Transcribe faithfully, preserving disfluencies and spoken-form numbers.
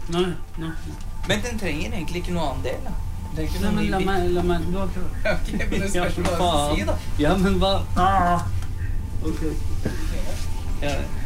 Nei, nei. Men den trenger egentlig ikke noe annen del, da. Den trenger ikke Nei, noe men ny la bit. meg, la meg, du har ikke... Ok, men det spørs hva du faen. sier, da. Ja, men hva? Ah! Ok. Ja,